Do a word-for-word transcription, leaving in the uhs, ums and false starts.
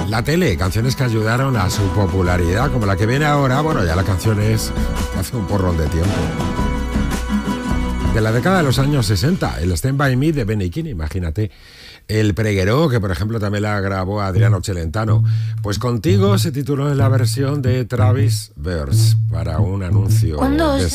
la tele, canciones que ayudaron a su popularidad, como la que viene ahora. Bueno, ya la canción es hace un porrón de tiempo. De la década de los años sesenta, el Stand By Me de Benny King, imagínate. El Pregueró, que por ejemplo también la grabó Adriano Celentano. Pues Contigo se tituló en la versión de Travis Bears para un anuncio de